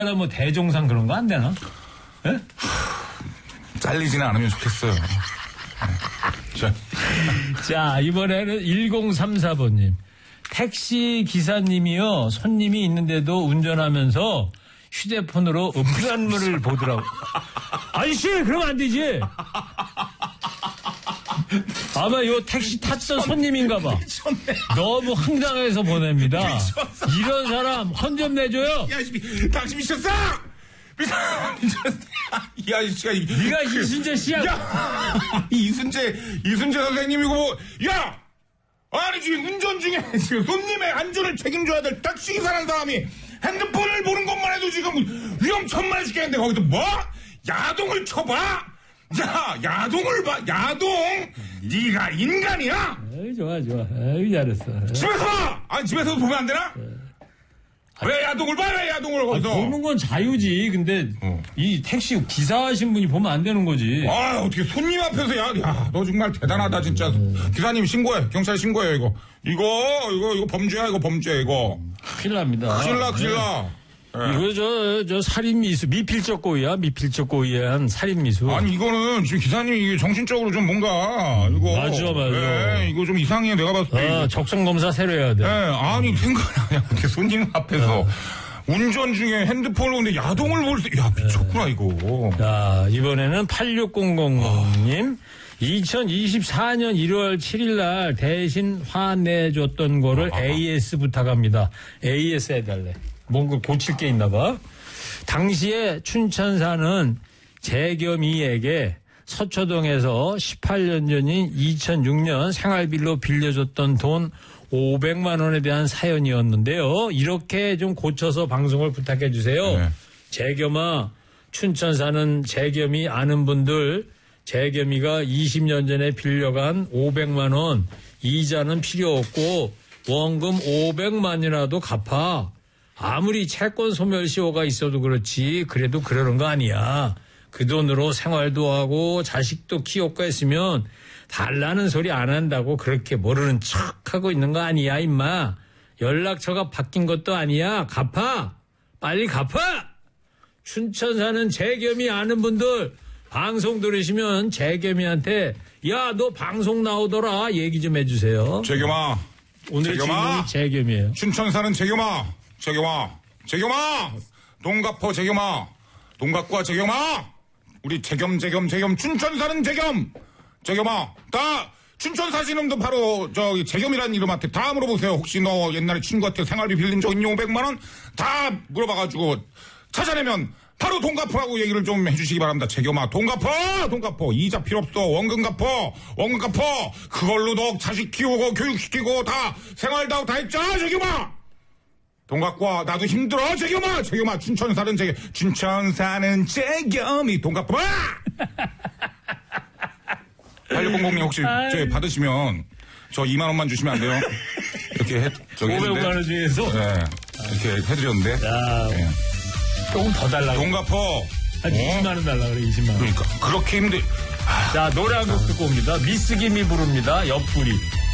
뭐 대종상 그런 거 안 되나? 예? 잘리지는 않으면 좋겠어요. 자, 이번에는 1034번님. 택시 기사님이요, 손님이 있는데도 운전하면서 휴대폰으로 음란물을 보더라고. 아저씨, 그러면 안 되지. 아마 요 택시 탔던 손님인가 봐. 너무 황당해서 보냅니다. 이런 사람 헌 좀 내줘요. 야, 당신 미쳤어! 이 아저씨가 네가 이순재 씨야. 야, 이순재 선생님이고 뭐, 야, 아니 지금 운전 중에 지금 손님의 안전을 책임져야 될 택시기사라는 사람이 핸드폰을 보는 것만 해도 지금 위험천만해 죽겠는데 거기서 뭐? 야동을 쳐봐? 야, 야동을 봐, 야동? 네가 인간이야? 에이, 좋아. 에이, 잘했어. 집에서 봐! 아니 집에서도 보면 안 되나? 왜 야동을 봐? 왜 야동을 거기서? 보는 건 자유지. 근데 이 택시 기사하신 분이 보면 안 되는 거지. 아, 어떻게 손님 앞에서 야, 너 정말 대단하다 진짜. 기사님 신고해. 경찰 신고해 이거. 이거 범죄야 이거 범죄 이거. 큰일 납니다. 큰일 나. 네. 이거 저 살인미수, 미필적 고의야. 미필적 고의에 한 살인미수. 아니 이거는 지금 기사님 이게 정신적으로 좀 뭔가 이거. 맞아. 네, 이거 좀 이상해 내가 봤을 때. 적성검사 새로 해야 돼. 네, 아니 생각이 안 나. 이렇게 손님 앞에서 운전 중에 핸드폰을 보는데 야동을 볼 수. 야 미쳤구나 이거. 자, 이번에는 8600님. 2024년 1월 7일 날 대신 화내줬던 거를 AS 부탁합니다. AS 해달래. 뭔가 고칠 게 있나 봐. 당시에 춘천 사는 재겸이에게 서초동에서 18년 전인 2006년 생활비로 빌려줬던 돈 500만 원에 대한 사연이었는데요. 이렇게 좀 고쳐서 방송을 부탁해 주세요. 네. 재겸아, 춘천 사는 재겸이 아는 분들, 재겸이가 20년 전에 빌려간 500만 원 이자는 필요 없고 원금 500만이라도 갚아. 아무리 채권 소멸시효가 있어도 그렇지 그래도 그러는 거 아니야. 그 돈으로 생활도 하고 자식도 키웠고 했으면 달라는 소리 안 한다고 그렇게 모르는 척하고 있는 거 아니야 임마. 연락처가 바뀐 것도 아니야. 갚아. 빨리 갚아. 춘천 사는 재겸이 아는 분들 방송 들으시면 재겸이한테 야, 너 방송 나오더라 얘기 좀 해주세요. 재겸아. 오늘 주인공이 재겸이에요. 춘천 사는 재겸아. 돈 갚어 재겸아. 돈 갖고 와 재겸아. 우리 재겸 춘천 사는 재겸아. 다 춘천 사시는 놈도 바로 저기 재겸이라는 이름한테 다 물어보세요. 혹시 너 옛날에 친구한테 생활비 빌린 적 있니? 500만 원? 다 물어봐가지고 찾아내면 바로 돈 갚으라고 얘기를 좀 해주시기 바랍니다. 재겸아, 돈 갚어. 이자 필요 없어. 원금 갚어. 그걸로 너 자식 키우고 교육시키고 다 생활 다 했잖아 재겸아. 돈 갖고 와. 나도 힘들어 재겸아. 춘천 사는 재겸이 돈 갚아. 8600님 혹시 저 받으시면 저 2만 원만 주시면 안 돼요? 이렇게 500만 원 중에서 네, 이렇게 해드렸는데. 야, 네. 조금 더 달라고. 돈 갚어. 한 20만 원 달라 그래. 20만 원. 그러니까 그렇게 힘들. 자, 노래 한 곡 듣고 옵니다. 미스 김이 부릅니다. 옆구리.